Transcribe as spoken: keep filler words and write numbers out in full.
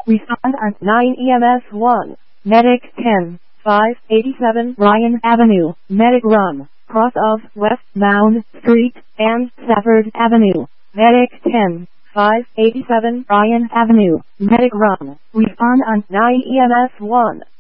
Respond on nine E M S one. Medic ten, five eighty-seven Ryan Avenue, Medic Run, cross of West Mound Street and Safford Avenue. Medic ten, five eighty-seven Ryan Avenue, Medic Run. Respond on nine E M S one.